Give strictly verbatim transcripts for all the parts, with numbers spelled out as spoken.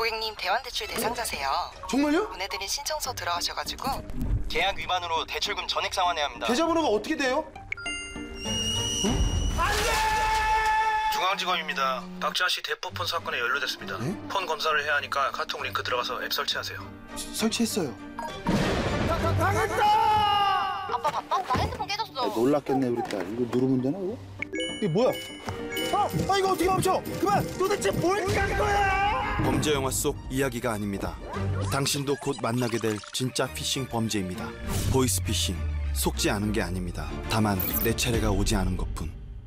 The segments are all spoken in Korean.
고객님 대환대출 대상자세요. 정말요? 보내드린 신청서 들어가셔가지고 계약 위반으로 대출금 전액 상환해야 합니다. 계좌번호가 어떻게 돼요? 중앙지검입니다. 박지한 씨 대포폰 사건에 연루됐습니다. 네? 폰 검사를 해야 하니까 카톡 링크 들어가서 앱 설치하세요. 설치했어요. 아빠 바빠? 나 핸드폰 깨졌어. 아, 놀랐겠네 우리 딸. 이거 누르면 되나 이거? 이게 뭐야? 아, 아 이거 어떻게 멈춰? 그만! 도대체 뭘 깐 거야? 범죄 영화 속 이야기가 아닙니다. 당신도 곧 만나게 될 진짜 피싱 범죄입니다. 보이스피싱, 속지 않은 게 아닙니다. 다만 내 차례가 오지 않은 것뿐.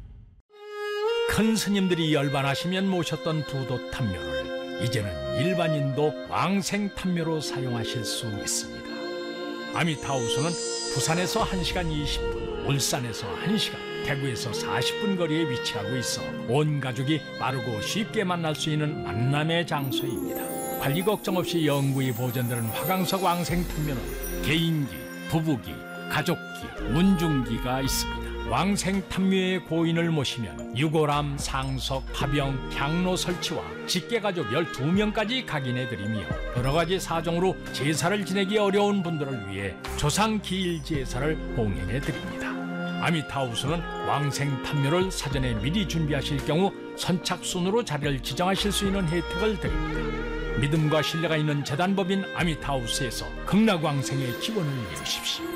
큰 스님들이 열반하시면 모셨던 두도 탐묘를 이제는 일반인도 왕생 탐묘로 사용하실 수 있습니다. 아미타우스는 부산에서 한 시간 이십 분, 울산에서 한 시간, 대구에서 사십 분 거리에 위치하고 있어 온 가족이 빠르고 쉽게 만날 수 있는 만남의 장소입니다. 관리 걱정 없이 영구히 보존되는 화강석 왕생 탐묘는 개인기, 부부기, 가족기, 문중기가 있습니다. 왕생 탐묘의 고인을 모시면 유골함, 상석, 파병, 향로 설치와 직계가족 열두 명까지 각인해드리며 여러 가지 사정으로 제사를 지내기 어려운 분들을 위해 조상 기일 제사를 봉행해드립니다. 아미타우스는 왕생 탐묘를 사전에 미리 준비하실 경우 선착순으로 자리를 지정하실 수 있는 혜택을 드립니다. 믿음과 신뢰가 있는 재단법인 아미타우스에서 극락왕생의 기원을 이루십시오.